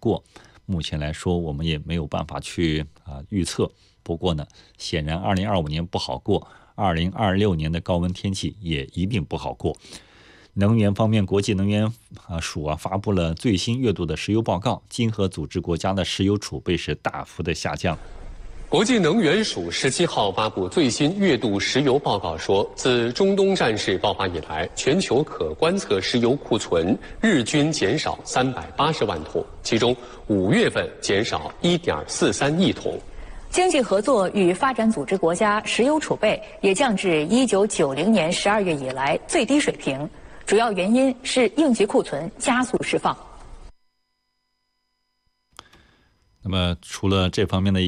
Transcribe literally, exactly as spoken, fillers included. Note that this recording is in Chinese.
过。目前来说，我们也没有办法去啊、呃、预测。不过呢，显然二零二五年不好过，二零二六年的高温天气也一定不好过。能源方面，国际能源啊署啊发布了最新月度的石油报告，经合组织国家的石油储备是大幅的下降。 国际能源署十七号发布最新月度石油报告说，自中东战事爆发以来，全球可观测石油库存日均减少三百八十万桶，其中五月份减少一点四三亿桶。 经济合作与发展组织国家石油储备也降至一九九零年十二月以来最低水平，主要原因是应急库存加速释放。 那么，除了这方面的